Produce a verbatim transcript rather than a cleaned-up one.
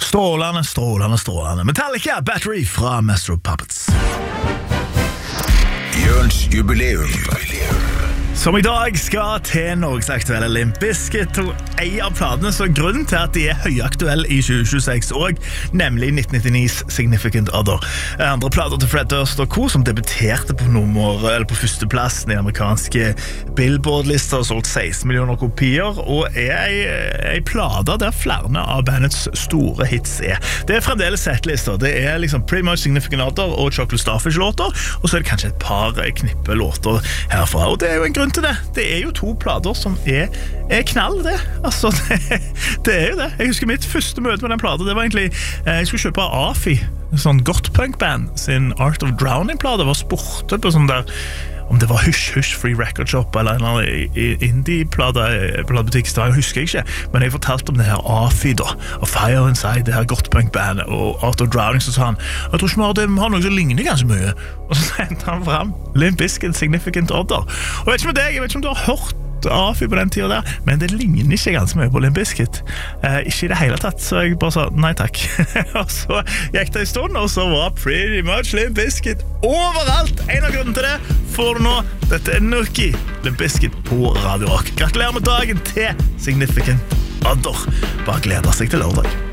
Strålende, strålende, strålende Metallica, Battery fra Master of Puppets. Jørns jubileum. Som i dag skal til Norges aktuelle Limp Bizkit og en av platene som grunnen til at de er høyaktuelle i tjue tjueseks og nemlig nitten nittini-s Significant Other. Andre plater til Fred Durst og co som debuterte på nummer, eller på førsteplassen i amerikanske Billboard-lister, solgt seksten millioner kopier og er en plate der flere av bandets store hits er. Det er fremdeles settlister, det er liksom Pretty Much Significant Other og Chocolate Starfish-låter, og så er det kanskje et par knippe låter herfra, og det er jo en grunn til det. Det er jo to plater som er, er knall, det. Altså, det, det er jo det. Jeg husker mitt første møte med den platen, det var egentlig, eh, jeg skulle kjøpe Afi, en sånn goth-punk-band, sin Art of Drowning-plate, var sportet på sånn der, om det var Hush Hush Free Record Shop eller en eller annen indie-platebutikk, det husker jeg ikke, men jeg fortalte om det her Afi da, og Fire Inside, det her goth-punk-bandet, og Art of Drowning, så sa han, jeg tror ikke vi har noe som ligner ganske mye, og så sendte han frem Limp Bizkit, Significant Other. Og jeg vet ikke med deg, jeg vet ikke om du har hørt Afi på den tiden der, men det ligner ikke ganske mye på Limp Bizkit. Eh, ikke i det hele tatt, så jeg bare sa nei takk. Og så gikk det en stund, og så var Pretty Much Limp Bizkit overalt. En av grunnen til det får du nå. Dette er Nookie, Limp Bizkit på Radio Rock. Gratulerer med dagen til Significant Other. Bare gleder seg til lørdag.